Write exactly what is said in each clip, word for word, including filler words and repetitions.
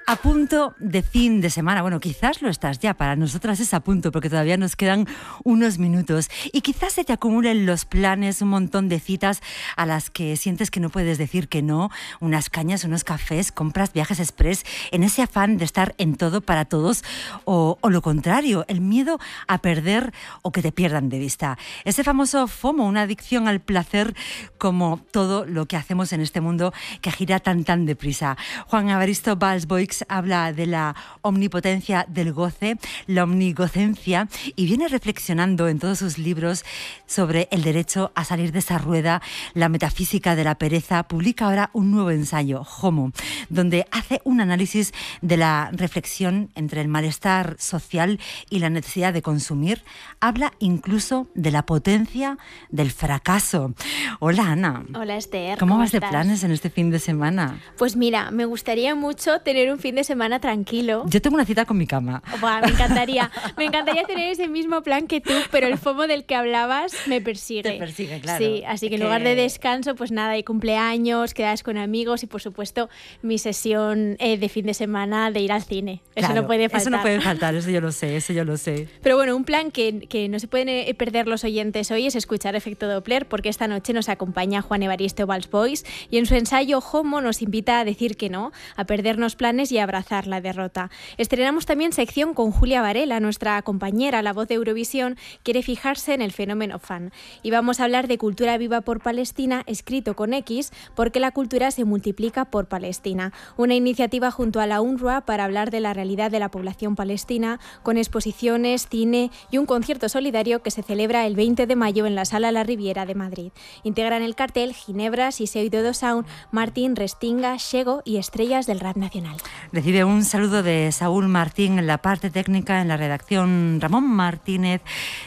A punto de fin de semana. Bueno, quizás lo estás ya. Para nosotras es a punto porque todavía nos quedan unos minutos. Y quizás se te acumulen los planes, un montón de citas a las que sientes que no puedes decir que no. Unas cañas, unos cafés, compras, viajes express. En ese afán de estar en todo para todos. O, o lo contrario, el miedo a perder o que te pierdan de vista. Ese famoso FOMO, una adicción al placer como todo lo que hacemos en este mundo que gira tan tan deprisa. Juan Evaristo Valls Boix habla de la omnipotencia del goce, la omnigocencia, y viene reflexionando en todos sus libros sobre el derecho a salir de esa rueda, la metafísica de la pereza. Publica ahora un nuevo ensayo, Homo, donde hace un análisis de la reflexión entre el malestar social y la necesidad de consumir. Habla incluso de la potencia del fracaso. Hola, Ana. Hola, Esther. ¿Cómo, ¿Cómo vas estás? de planes en este fin de semana? Pues mira, me gustaría mucho tener un fin de semana tranquilo. Yo tengo una cita con mi cama. Buah, me encantaría. Me encantaría tener ese mismo plan que tú, pero el FOMO del que hablabas me persigue. Te persigue, claro. Sí, así que en que... lugar de descanso, pues nada, hay cumpleaños, quedas con amigos y por supuesto mi sesión eh, de fin de semana de ir al cine. Eso Claro, no puede faltar. Eso no puede faltar, eso yo lo sé, eso yo lo sé. Pero bueno, un plan que, que no se pueden perder los oyentes hoy es escuchar Efecto Doppler, porque esta noche nos acompaña Juan Evaristo Valls Boix y en su ensayo Homo nos invita a decir que no, a perdernos planes y a abrazar la derrota. Estrenamos también sección con Julia Varela, nuestra compañera, la voz de Eurovisión, quiere fijarse en el fenómeno fan. Y vamos a hablar de Cultura Viva por Palestina, escrito con X, porque la cultura se multiplica por Palestina. Una iniciativa junto a la UNRWA para hablar de la realidad de la población palestina, con exposiciones, cine y un concierto solidario que se celebra el veinte de mayo en la Sala La Riviera de Madrid. Integran el cartel Ginebra, Siseu Dodo Sound, Martín, Restinga, Shego y estrellas del rap nacional. Recibe un saludo de Saúl Martín en la parte técnica, en la redacción Ramón Martínez,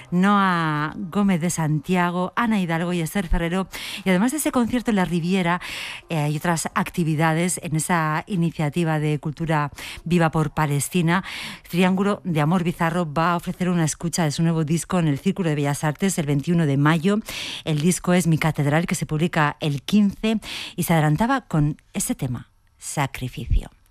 Noa Gómez de Santiago, Ana Hidalgo y Esther Ferrero. Y además de ese concierto en La Riviera, eh, hay otras actividades en esa iniciativa de Cultura Viva por Palestina. Triángulo de Amor Bizarro va a ofrecer una escucha de su nuevo disco en el Círculo de Bellas Artes el veintiuno de mayo. El disco es Mi Catedral, que se publica el quince y se adelantaba con ese tema, Sacrificio.